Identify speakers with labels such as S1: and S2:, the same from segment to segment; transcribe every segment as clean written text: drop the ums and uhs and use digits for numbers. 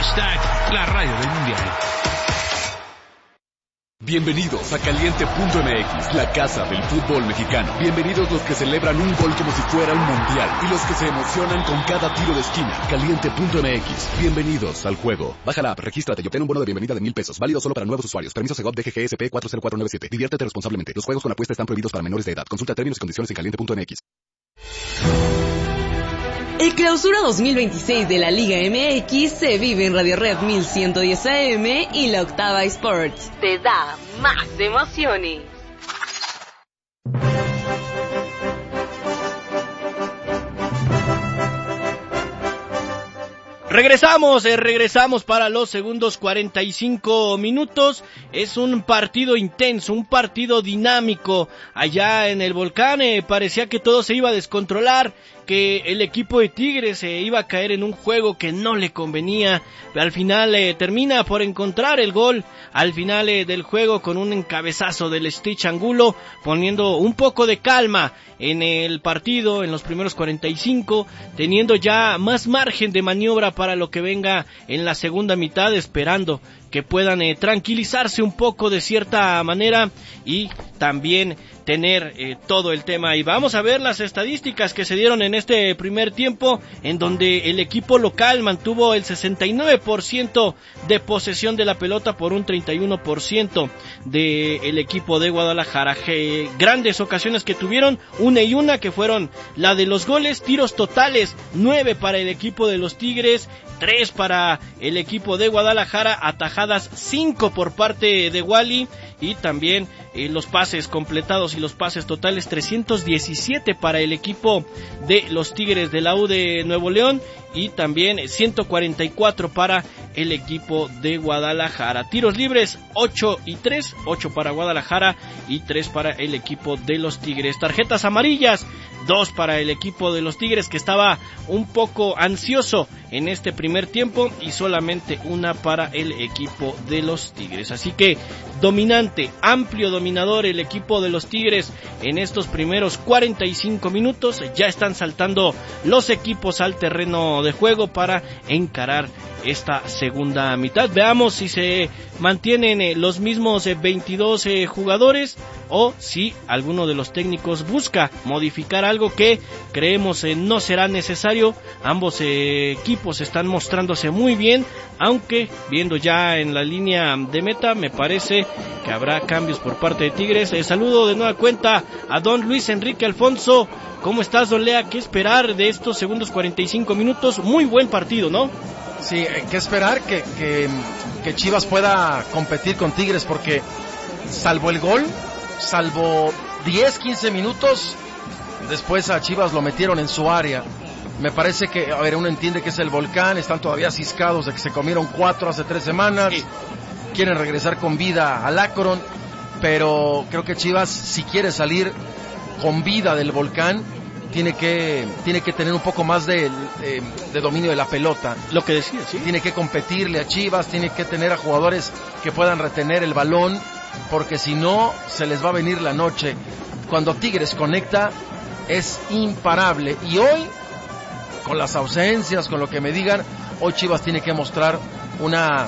S1: La radio del mundial.
S2: Bienvenidos a Caliente.mx, la casa del fútbol mexicano. Bienvenidos los que celebran un gol como si fuera un mundial y los que se emocionan con cada tiro de esquina. Caliente.mx, bienvenidos al juego. Baja la app, regístrate y obtén un bono de bienvenida de $1,000. Válido solo para nuevos usuarios. Permiso Segov DGGSP 40497. Diviértete responsablemente. Los juegos con apuesta están prohibidos para menores de edad. Consulta términos y condiciones en Caliente.mx.
S3: El Clausura 2026 de la Liga MX se vive en Radio Red 1110 AM y la Octava Sports. Te da más emociones.
S4: Regresamos para los segundos 45 minutos. Es un partido intenso, un partido dinámico. Allá en el Volcán parecía que todo se iba a descontrolar, que el equipo de Tigres se iba a caer en un juego que no le convenía. Al final termina por encontrar el gol al final del juego con un encabezazo del Stitch Angulo, poniendo un poco de calma en el partido en los primeros 45, teniendo ya más margen de maniobra para lo que venga en la segunda mitad, esperando que puedan tranquilizarse un poco de cierta manera y también tener todo el tema. Y vamos a ver las estadísticas que se dieron en este primer tiempo, en donde el equipo local mantuvo el 69% de posesión de la pelota por un 31% del equipo de Guadalajara. Grandes ocasiones que tuvieron, una y una que fueron la de los goles. Tiros totales, 9 para el equipo de los Tigres, 3 para el equipo de Guadalajara, atajadas 5 por parte de Wally, y también los pases completados y los pases totales, 317 para el equipo de los Tigres de la U de Nuevo León, y también 144 para el equipo de Guadalajara. Tiros libres 8 y 3, 8 para Guadalajara y 3 para el equipo de los Tigres. Tarjetas amarillas, 2 para el equipo de los Tigres, que estaba un poco ansioso en este primer tiempo, y solamente una para el equipo de los Tigres. Así que dominante, amplio dominador el equipo de los Tigres en estos primeros 45 minutos. Ya están saltando los equipos al terreno de juego para encarar esta segunda mitad. Veamos si se mantienen los mismos 22 jugadores, o si alguno de los técnicos busca modificar algo, que creemos no será necesario. Ambos equipos están mostrándose muy bien, aunque viendo ya en la línea de meta me parece que habrá cambios por parte de Tigres. Saludo de nueva cuenta a don Luis Enrique Alfonso. ¿Cómo estás, don Lea? ¿Qué esperar de estos segundos 45 minutos? Muy buen partido, ¿no?
S5: Sí, hay que esperar que Chivas pueda competir con Tigres, porque salvo el gol, salvo 10, 15 minutos, después a Chivas lo metieron en su área. Me parece que, a ver, uno entiende que es el Volcán, están todavía ciscados de que se comieron 4 hace 3 semanas, sí. Quieren regresar con vida al Akron, pero creo que Chivas, si quiere salir con vida del Volcán, tiene que tener un poco más de dominio de la pelota.
S4: Lo que decía, sí.
S5: Tiene que competirle a Chivas, tiene que tener a jugadores que puedan retener el balón, porque si no, se les va a venir la noche. Cuando Tigres conecta, es imparable. Y hoy, con las ausencias, con lo que me digan, hoy Chivas tiene que mostrar una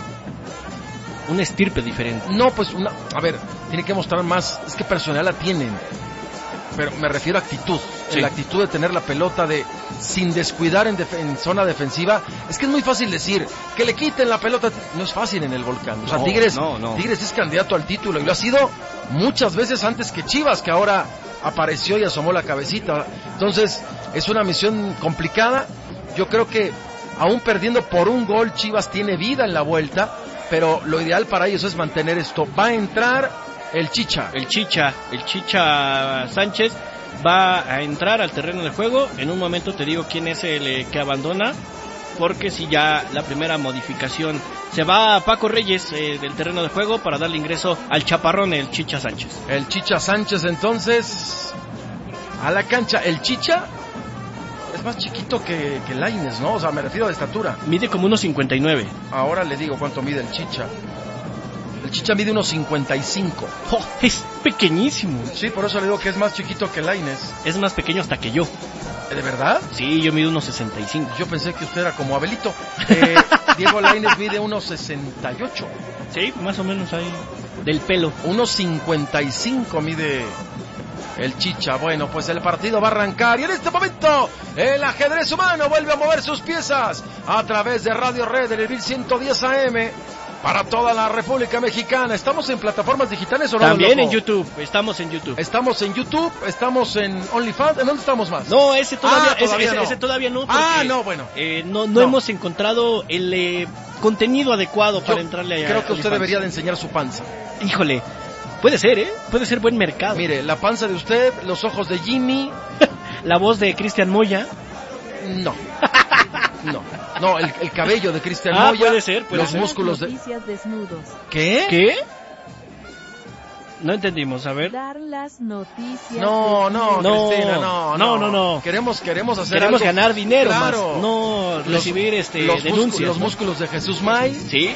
S4: estirpe diferente.
S5: No, pues tiene que mostrar más. Es que personal la tienen, pero me refiero a actitud. Sí. La actitud de tener la pelota, sin descuidar en zona defensiva. Es que es muy fácil decir que le quiten la pelota. No es fácil en el Volcán. O sea, Tigres es candidato al título, y lo ha sido muchas veces antes que Chivas, que ahora apareció y asomó la cabecita. Entonces es una misión complicada. Yo creo que aún perdiendo por un gol, Chivas tiene vida en la vuelta, pero lo ideal para ellos es mantener esto. Va a entrar el Chicha Sánchez, va a entrar al terreno de juego. En un momento te digo quién es el que abandona, porque si ya la primera modificación, se va Paco Reyes del terreno de juego para darle ingreso al chaparrón, el Chicha Sánchez. El Chicha Sánchez, entonces, a la cancha. El Chicha es más chiquito que Lainez, ¿no? O sea, me refiero de estatura.
S4: Mide como 1.59.
S5: Ahora le digo cuánto mide el Chicha. El Chicha mide 1.55.
S4: Oh, es pequeñísimo.
S5: Sí, por eso le digo que es más chiquito que Lainez.
S4: Es más pequeño hasta que yo.
S5: ¿De verdad?
S4: Sí, yo mido 1.65.
S5: Yo pensé que usted era como Abelito. Diego Lainez mide 1.68.
S4: Sí, más o menos ahí, del pelo.
S5: 1.55 mide el Chicha. Bueno, pues el partido va a arrancar y en este momento el ajedrez humano vuelve a mover sus piezas a través de Radio Red en el 1110 AM para toda la República Mexicana. ¿Estamos en plataformas digitales o no?
S4: También en YouTube, estamos en YouTube.
S5: Estamos en YouTube, estamos en OnlyFans. ¿En dónde estamos más?
S4: No, ese todavía,
S5: no.
S4: ese todavía no.
S5: Porque, no, bueno.
S4: No hemos encontrado el contenido adecuado para entrarle a
S5: creo que usted
S4: OnlyFans.
S5: debería de enseñar su panza.
S4: Híjole, puede ser, puede ser buen mercado.
S5: Mire, la panza de usted, los ojos de Jimmy.
S4: La voz de Cristian Moya.
S5: No, el cabello de Cristian Moya.
S4: Puede ser,
S5: los músculos de...
S6: Noticias desnudos.
S5: ¿Qué?
S4: No entendimos, a ver.
S6: Dar las noticias.
S5: No, Cristina, no. Queremos hacer algo.
S4: Ganar dinero,
S5: claro.
S4: Más, no recibir denuncias.
S5: Los músculos de Jesús May.
S4: Sí.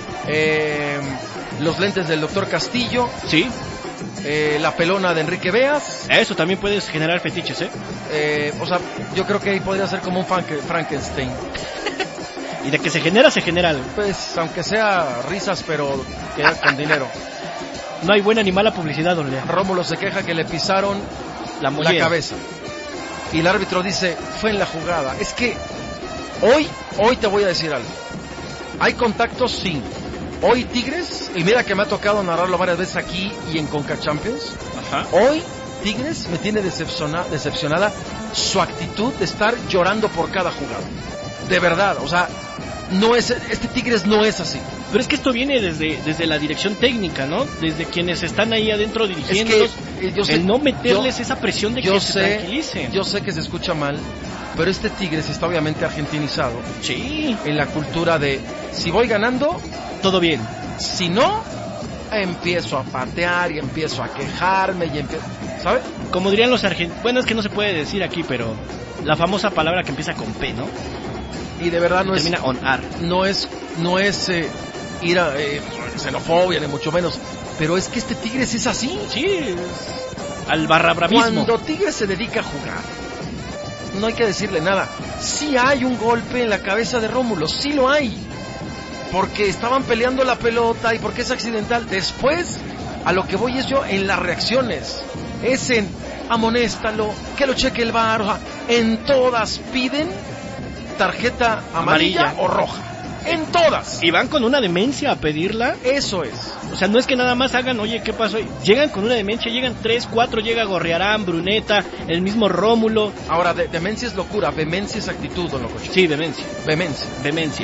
S5: Los lentes del doctor Castillo.
S4: Sí.
S5: La pelona de Enrique Beas.
S4: Eso también puedes generar fetiches,
S5: O sea, yo creo que ahí podría ser como un Frankenstein.
S4: Y de que se genera algo.
S5: Pues, aunque sea risas, pero que con dinero.
S4: No hay buena ni mala publicidad, don Lea.
S5: Rómulo se queja que le pisaron
S4: la
S5: cabeza. Y el árbitro dice, fue en la jugada. Es que hoy te voy a decir algo. ¿Hay contactos? Sí. Hoy Tigres, y mira que me ha tocado narrarlo varias veces aquí y en Conca Champions.
S4: Ajá.
S5: Hoy Tigres me tiene decepcionada su actitud de estar llorando por cada jugada. De verdad, o sea, este Tigres no es así.
S4: Pero es que esto viene desde la dirección técnica, ¿no? Desde quienes están ahí adentro dirigiéndolos. Es que, no meterles esa presión de que se tranquilicen.
S5: Yo sé que se escucha mal, pero este Tigres está obviamente argentinizado.
S4: Sí.
S5: En la cultura de, si voy ganando,
S4: todo bien.
S5: Si no, empiezo a patear y empiezo a quejarme y ¿sabes?
S4: Como dirían los argentinos, bueno, es que no se puede decir aquí, pero la famosa palabra que empieza con P, ¿no?
S5: Y de verdad no
S4: termina on ar.
S5: No es ir a xenofobia, ni mucho menos. Pero es que este Tigres es así.
S4: Sí, al barrabravismo.
S5: Cuando Tigres se dedica a jugar, no hay que decirle nada. Sí hay un golpe en la cabeza de Rómulo, sí lo hay. Porque estaban peleando la pelota y porque es accidental. Después, a lo que voy es yo en las reacciones. Es en amonéstalo, que lo cheque el VAR. O sea, en todas piden tarjeta amarilla o roja. En todas.
S4: Y van con una demencia a pedirla.
S5: Eso es.
S4: O sea, no es que nada más hagan, oye, ¿qué pasó? Llegan con una demencia, llegan 3, 4, llega Gorriarán, Bruneta, el mismo Rómulo.
S5: Ahora, demencia es locura, vehemencia es actitud, don Lococho.
S4: Sí, demencia.
S5: Vehemencia.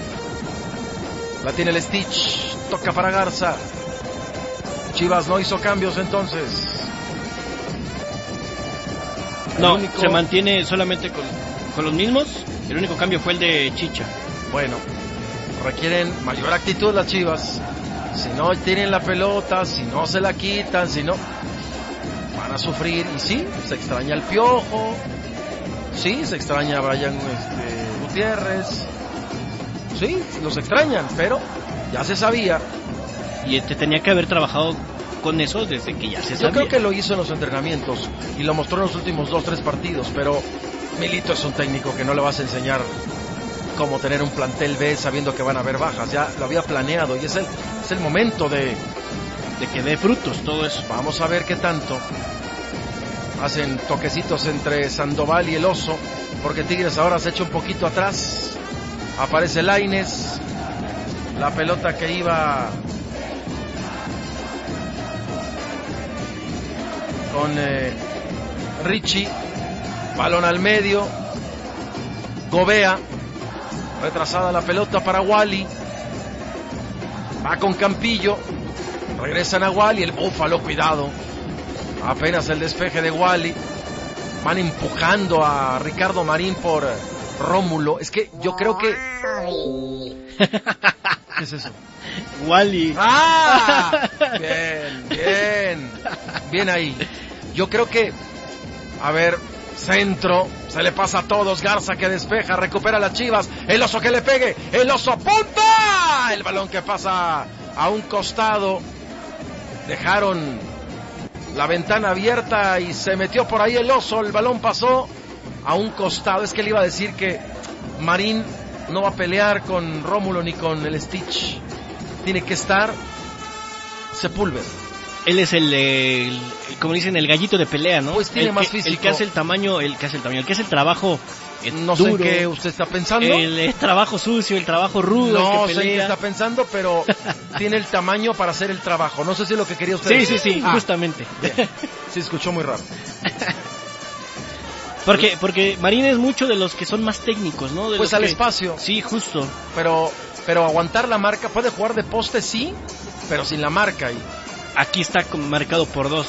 S5: La tiene el Stitch, toca para Garza. Chivas no hizo cambios entonces.
S4: No, se mantiene solamente con los mismos. El único cambio fue el de Chicha.
S5: Bueno, requieren mayor actitud las Chivas. Si no tienen la pelota, si no se la quitan, si no, van a sufrir. Y sí, se extraña el Piojo. Sí, se extraña a Brian Gutiérrez. Sí, los extrañan, pero ya se sabía.
S4: Y tenía que haber trabajado con eso desde que ya se sabía.
S5: Yo creo que lo hizo en los entrenamientos y lo mostró en los últimos 2-3 partidos, pero Milito es un técnico que no le vas a enseñar cómo tener un plantel B sabiendo que van a haber bajas. Ya lo había planeado y es el momento de
S4: que dé frutos todo eso.
S5: Vamos a ver qué tanto hacen toquecitos entre Sandoval y el Oso, porque Tigres ahora se echa un poquito atrás. Aparece Lainez, la pelota que iba con Richie, balón al medio, Gobea, retrasada la pelota para Wally, va con Campillo, regresan a Wally, el Búfalo, cuidado, apenas el despeje de Wally, van empujando a Ricardo Marín por Rómulo. Es que yo creo que... ¿Qué es eso?
S4: Wally.
S5: ¡Ah! Bien ahí. Yo creo que, a ver, centro, se le pasa a todos, Garza que despeja, recupera a las Chivas, el Oso que le pegue, el Oso apunta, el balón que pasa a un costado, dejaron la ventana abierta y se metió por ahí el Oso, el balón pasó a un costado. Es que le iba a decir que Marín no va a pelear con Rómulo ni con el Stitch. Tiene que estar Sepúlveda.
S4: Él es el como dicen, el gallito de pelea, ¿no?
S5: Pues tiene más físico.
S4: El que hace el trabajo
S5: no
S4: duro,
S5: sé en qué usted está pensando.
S4: El trabajo sucio, el trabajo rudo,
S5: no
S4: el que pelea.
S5: sé en qué está pensando, pero tiene el tamaño para hacer el trabajo. No sé si es lo que quería usted decir.
S4: Sí, justamente.
S5: Bien. Se escuchó muy raro.
S4: Porque Marín es mucho de los que son más técnicos, ¿no?
S5: Pues al espacio.
S4: Sí, justo.
S5: Pero aguantar la marca, puede jugar de poste, sí, pero sin la marca.
S4: Aquí está marcado por dos.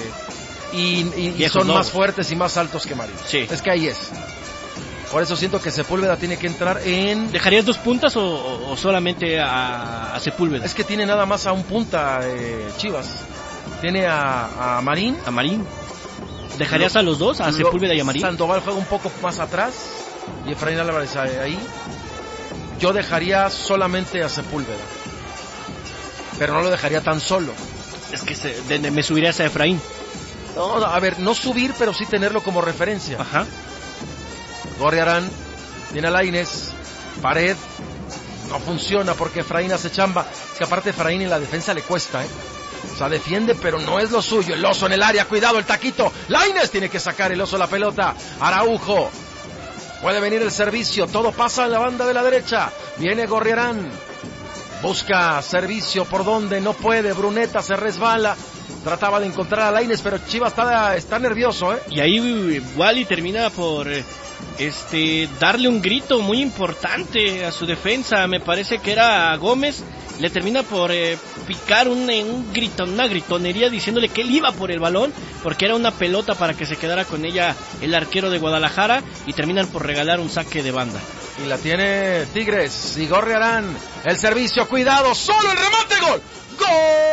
S5: Y son más fuertes y más altos que Marín.
S4: Sí.
S5: Es que ahí es. Por eso siento que Sepúlveda tiene que entrar en...
S4: ¿Dejarías 2 puntas o solamente a Sepúlveda?
S5: Es que tiene nada más a un punta Chivas. Tiene a Marín.
S4: ¿A Marín? ¿Dejarías a los dos, a Sepúlveda y a Marín?
S5: Sandoval juega un poco más atrás y Efraín Álvarez ahí. Yo dejaría solamente a Sepúlveda, pero no lo dejaría tan solo.
S4: Es que me subirías a Efraín.
S5: No, a ver, no subir, pero sí tenerlo como referencia.
S4: Ajá.
S5: Gorriarán, tiene a Lainez, Pared, no funciona porque Efraín hace chamba. Es que aparte Efraín en la defensa le cuesta, O sea, defiende, pero no es lo suyo. El Oso en el área, cuidado, el taquito. Lainez tiene que sacar el Oso la pelota. Araujo. Puede venir el servicio. Todo pasa en la banda de la derecha. Viene Gorriarán. Busca servicio por donde no puede. Bruneta se resbala. Trataba de encontrar a Lainez, pero Chivas está nervioso,
S4: Y ahí Wally termina por darle un grito muy importante a su defensa. Me parece que era a Gómez. Le termina por picar una gritonería diciéndole que él iba por el balón, porque era una pelota para que se quedara con ella el arquero de Guadalajara, y terminan por regalar un saque de banda.
S5: Y la tiene Tigres, y Gorriarán, el servicio, cuidado, solo el remate, gol. ¡Gol!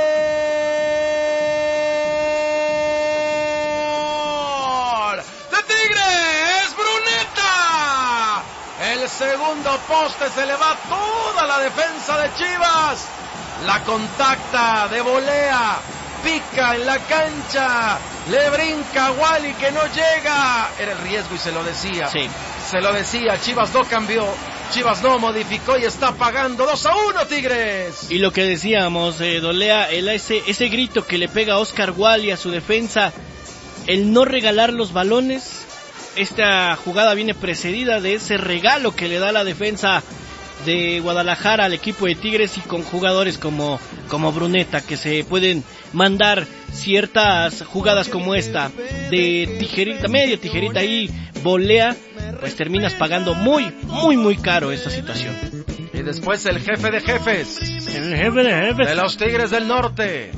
S5: ¡De Tigres! ¡Bruneta! El segundo poste, se le va toda la defensa de Chivas. La contacta de volea, pica en la cancha, le brinca a Wally que no llega. Era el riesgo y se lo decía.
S4: Sí.
S5: Se lo decía, Chivas no cambió, Chivas no modificó y está pagando 2-1 Tigres.
S4: Y lo que decíamos, Dolea, ese grito que le pega a Oscar Wally a su defensa, el no regalar los balones. Esta jugada viene precedida de ese regalo que le da la defensa de Guadalajara al equipo de Tigres, y con jugadores como Bruneta, que se pueden mandar ciertas jugadas como esta de tijerita, media tijerita y volea, pues terminas pagando muy, muy, muy caro esta situación.
S5: Y después el jefe de jefes,
S4: el jefe de jefes
S5: de los Tigres del Norte.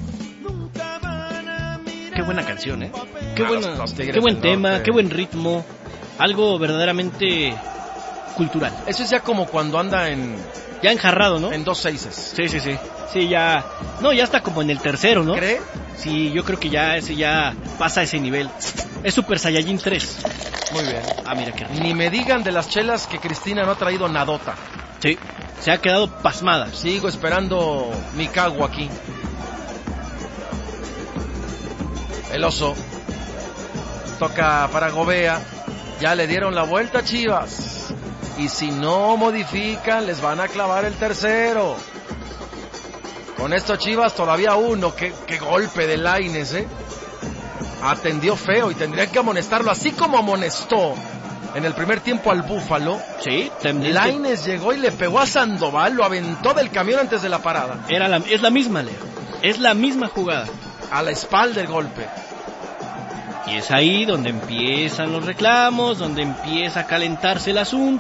S4: Qué buena canción, Qué
S5: qué
S4: buen tema, norte. Qué buen ritmo, algo verdaderamente cultural.
S5: Eso es ya como cuando anda
S4: ya enjarrado, ¿no?
S5: En 2 seises.
S4: Sí. Sí, ya está como en el tercero, ¿no?
S5: ¿Cree?
S4: Sí, yo creo que ese ya pasa ese nivel. Es Super Saiyajin 3.
S5: Muy bien.
S4: Ah, mira qué rico.
S5: Ni me digan de las chelas que Cristina no ha traído nadota.
S4: Sí, se ha quedado pasmada.
S5: Sigo esperando mi cago aquí. El Oso toca para Gobea. Ya le dieron la vuelta a Chivas, y si no modifican les van a clavar el tercero. Con esto Chivas todavía uno. Qué golpe de Lainez, Atendió feo y tendrían que amonestarlo, así como amonestó en el primer tiempo al Búfalo.
S4: Sí,
S5: Lainez llegó y le pegó a Sandoval, lo aventó del camión antes de la parada.
S4: Es la misma, Leo. Es la misma jugada.
S5: A la espalda el golpe.
S4: Y es ahí donde empiezan los reclamos, donde empieza a calentarse el asunto.